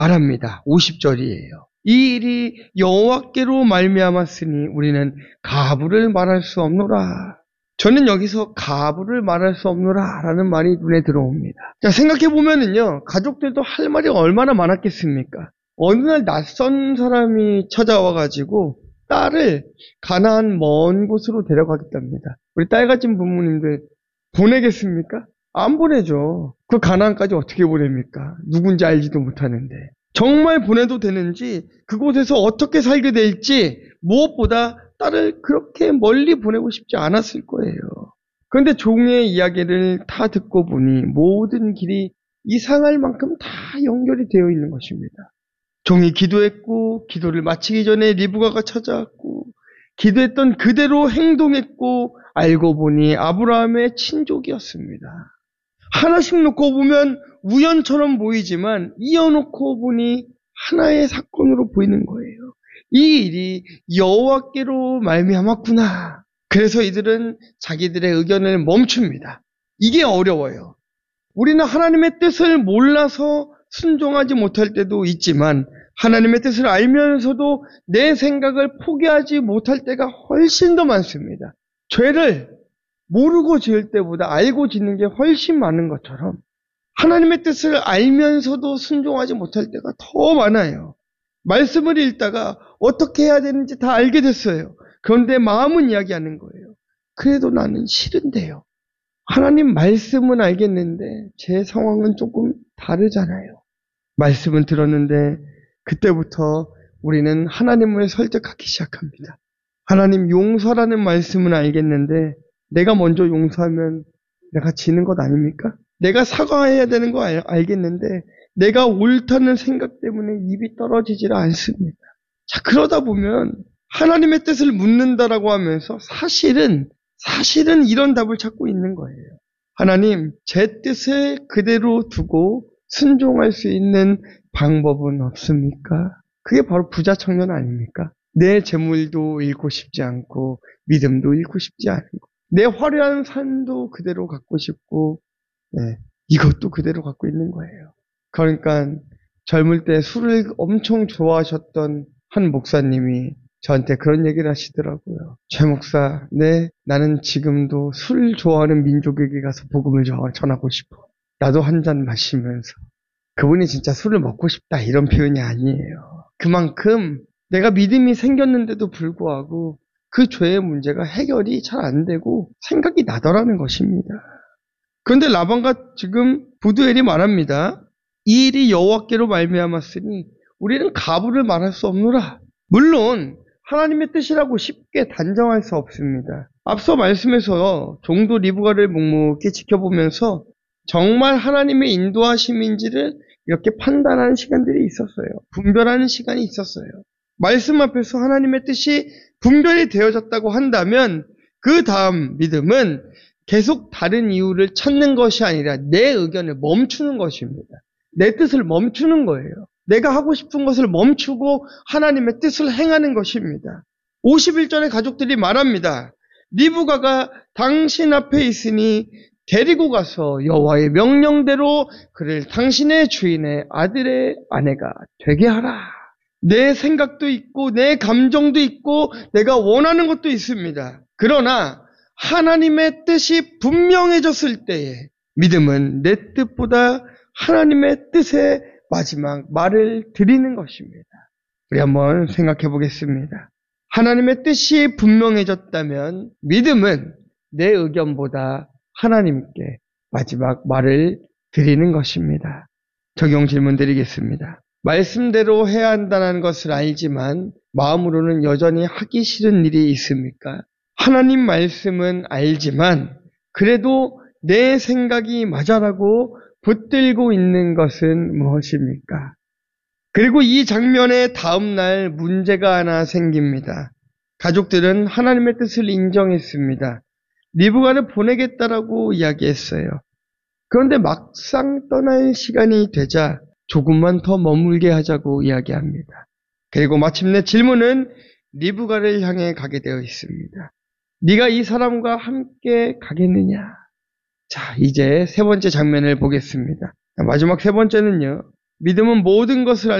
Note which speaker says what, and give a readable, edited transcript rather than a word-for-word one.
Speaker 1: 말합니다. 50절이에요. 이 일이 여호와께로 말미암았으니 우리는 가부를 말할 수 없노라. 저는 여기서 가부를 말할 수 없노라 라는 말이 눈에 들어옵니다. 자, 생각해보면은요, 가족들도 할 말이 얼마나 많았겠습니까? 어느 날 낯선 사람이 찾아와가지고 딸을 가나안 먼 곳으로 데려가겠답니다. 우리 딸 가진 부모님들 보내겠습니까? 안 보내죠. 그 가나안까지 어떻게 보냅니까? 누군지 알지도 못하는데. 정말 보내도 되는지, 그곳에서 어떻게 살게 될지, 무엇보다 딸을 그렇게 멀리 보내고 싶지 않았을 거예요. 그런데 종의 이야기를 다 듣고 보니 모든 길이 이상할 만큼 다 연결이 되어 있는 것입니다. 종이 기도했고, 기도를 마치기 전에 리브가가 찾아왔고, 기도했던 그대로 행동했고, 알고 보니 아브라함의 친족이었습니다. 하나씩 놓고 보면 우연처럼 보이지만 이어놓고 보니 하나의 사건으로 보이는 거예요. 이 일이 여호와께로 말미암았구나. 그래서 이들은 자기들의 의견을 멈춥니다. 이게 어려워요. 우리는 하나님의 뜻을 몰라서 순종하지 못할 때도 있지만 하나님의 뜻을 알면서도 내 생각을 포기하지 못할 때가 훨씬 더 많습니다. 죄를 모르고 지을 때보다 알고 짓는 게 훨씬 많은 것처럼 하나님의 뜻을 알면서도 순종하지 못할 때가 더 많아요. 말씀을 읽다가 어떻게 해야 되는지 다 알게 됐어요. 그런데 마음은 이야기하는 거예요. 그래도 나는 싫은데요. 하나님 말씀은 알겠는데 제 상황은 조금 다르잖아요. 말씀은 들었는데 그때부터 우리는 하나님을 설득하기 시작합니다. 하나님 용서라는 말씀은 알겠는데 내가 먼저 용서하면 내가 지는 것 아닙니까? 내가 사과해야 되는 거 알겠는데 내가 옳다는 생각 때문에 입이 떨어지질 않습니다. 자, 그러다 보면 하나님의 뜻을 묻는다라고 하면서 사실은 이런 답을 찾고 있는 거예요. 하나님, 제 뜻을 그대로 두고 순종할 수 있는 방법은 없습니까? 그게 바로 부자 청년 아닙니까? 내 재물도 잃고 싶지 않고 믿음도 잃고 싶지 않고 내 화려한 삶도 그대로 갖고 싶고 이것도 그대로 갖고 있는 거예요. 그러니까 젊을 때 술을 엄청 좋아하셨던 한 목사님이 저한테 그런 얘기를 하시더라고요. 최 목사, 나는 지금도 술 좋아하는 민족에게 가서 복음을 전하고 싶어. 나도 한 잔 마시면서. 그분이 진짜 술을 먹고 싶다 이런 표현이 아니에요. 그만큼 내가 믿음이 생겼는데도 불구하고 그 죄의 문제가 해결이 잘 안 되고 생각이 나더라는 것입니다. 그런데 라반과 지금 부두엘이 말합니다. 이 일이 여호와께로 말미암았으니 우리는 가부를 말할 수 없노라. 물론 하나님의 뜻이라고 쉽게 단정할 수 없습니다. 앞서 말씀에서 종도 리브가를 묵묵히 지켜보면서 정말 하나님의 인도하심인지를 이렇게 판단하는 시간들이 있었어요. 분별하는 시간이 있었어요. 말씀 앞에서 하나님의 뜻이 분별이 되어졌다고 한다면 그 다음 믿음은 계속 다른 이유를 찾는 것이 아니라 내 의견을 멈추는 것입니다. 내 뜻을 멈추는 거예요. 내가 하고 싶은 것을 멈추고 하나님의 뜻을 행하는 것입니다. 51절의 가족들이 말합니다. 리브가가 당신 앞에 있으니 데리고 가서 여호와의 명령대로 그를 당신의 주인의 아들의 아내가 되게 하라. 내 생각도 있고 내 감정도 있고 내가 원하는 것도 있습니다. 그러나 하나님의 뜻이 분명해졌을 때에 믿음은 내 뜻보다 하나님의 뜻의 마지막 말을 드리는 것입니다. 우리 한번 생각해 보겠습니다. 하나님의 뜻이 분명해졌다면 믿음은 내 의견보다 하나님께 마지막 말을 드리는 것입니다. 적용 질문 드리겠습니다. 말씀대로 해야 한다는 것을 알지만 마음으로는 여전히 하기 싫은 일이 있습니까? 하나님 말씀은 알지만 그래도 내 생각이 맞아라고 붙들고 있는 것은 무엇입니까? 그리고 이 장면의 다음 날 문제가 하나 생깁니다. 가족들은 하나님의 뜻을 인정했습니다. 리브가를 보내겠다라고 이야기했어요. 그런데 막상 떠날 시간이 되자 조금만 더 머물게 하자고 이야기합니다. 그리고 마침내 질문은 리브가를 향해 가게 되어 있습니다. 네가 이 사람과 함께 가겠느냐? 자, 이제 세 번째 장면을 보겠습니다. 마지막 세 번째는요. 믿음은 모든 것을